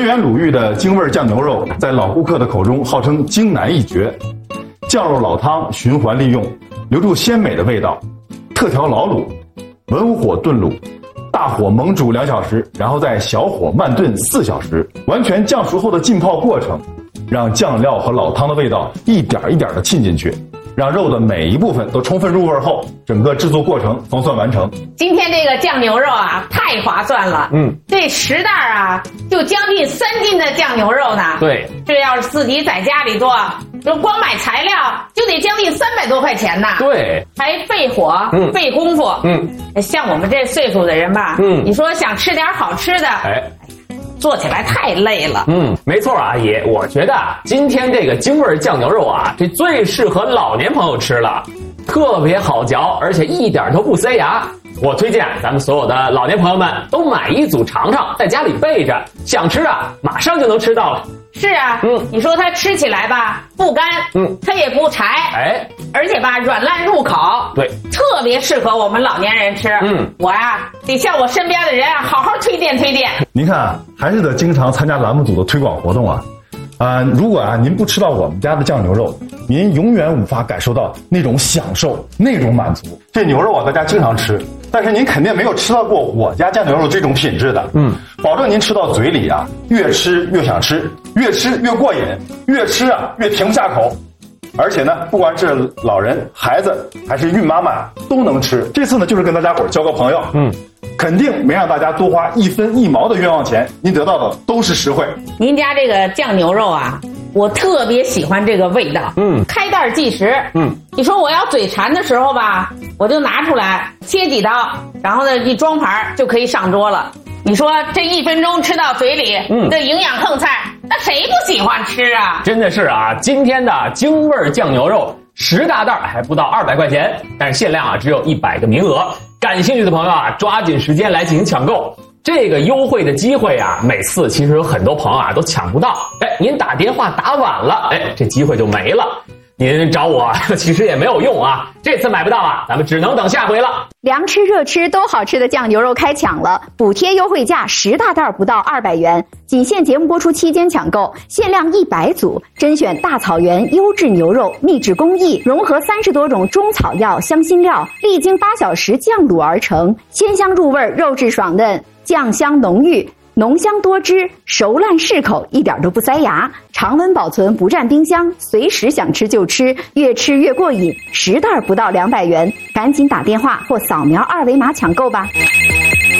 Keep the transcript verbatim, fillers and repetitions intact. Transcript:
纯元鲁豫的京味酱牛肉在老顾客的口中号称京南一绝，酱肉老汤循环利用，留住鲜美的味道，特调老卤，文火炖卤，大火猛煮两小时，然后再小火慢炖四小时，完全酱熟后的浸泡过程，让酱料和老汤的味道一点一点的沁进去，让肉的每一部分都充分入味后，整个制作过程方算完成。 今天这个酱牛肉啊，太划算了。嗯，这十袋啊，就将近三斤的酱牛肉呢。 对， 这要是自己在家里做，就光买材料就得将近三百多块钱呢。 对， 还费火， 嗯， 费功夫。嗯，像我们这岁数的人吧，嗯，你说想吃点好吃的，哎。做起来太累了。 嗯，没错啊，爷，我觉得啊，今天这个京味酱牛肉啊，这最适合老年朋友吃了，特别好嚼，而且一点都不塞牙。我推荐咱们所有的老年朋友们都买一组尝尝，在家里备着，想吃啊，马上就能吃到了。 是啊，嗯，你说它吃起来吧，不干，嗯，它也不柴，哎，而且吧，软烂入口， 对， 特别适合我们老年人吃。嗯，我呀、啊，得向我身边的人啊，好好推荐推荐。 您看啊，还是得经常参加栏目组的推广活动啊。啊、呃，如果啊您不吃到我们家的酱牛肉，您永远无法感受到那种享受，那种满足。这牛肉啊，大家经常吃，但是您肯定没有吃到过我家酱牛肉这种品质的。嗯，保证您吃到嘴里啊，越吃越想吃，越吃越过瘾，越吃啊越停不下口。而且呢，不管是老人、孩子还是孕妈妈都能吃。这次呢，就是跟大家伙交个朋友，嗯，肯定没让大家多花一分一毛的冤枉钱，您得到的都是实惠。 您家这个酱牛肉啊，我特别喜欢这个味道，嗯，开袋即食，嗯，你说我要嘴馋的时候吧，我就拿出来切几刀，然后呢一装盘就可以上桌了。你说这一分钟吃到嘴里，嗯，这营养横菜，那谁不喜欢吃啊？ 真的是啊，今天的京味酱牛肉十大袋还不到二百块钱，但是限量啊只有一百个名额，感兴趣的朋友啊抓紧时间来进行抢购。这个优惠的机会啊，每次其实有很多朋友啊都抢不到，哎，您打电话打晚了，哎，这机会就没了。您找我其实也没有用啊，这次买不到啊，咱们只能等下回了。 凉吃热吃都好吃的酱牛肉开抢了，补贴优惠价十大袋不到二百元，仅限节目播出期间抢购，限量一百组，甄选大草原优质牛肉，秘制工艺，融合三十多种中草药、香辛料，历经八小时酱卤而成，鲜香入味，肉质爽嫩，酱香浓郁。浓香多汁，熟烂适口，一点都不塞牙，常温保存不占冰箱，随时想吃就吃，越吃越过瘾。十袋不到两百元，赶紧打电话或扫描二维码抢购吧。